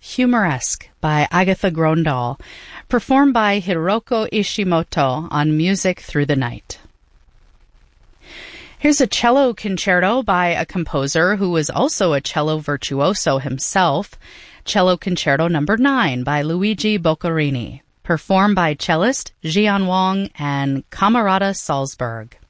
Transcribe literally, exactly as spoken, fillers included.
Humoresque by Agatha Grondal, performed by Hiroko Ishimoto on Music Through the Night. Here's a cello concerto by a composer who was also a cello virtuoso himself, Cello Concerto Number nine by Luigi Boccherini, performed by cellist Jian Wang and Camerata Salzburg.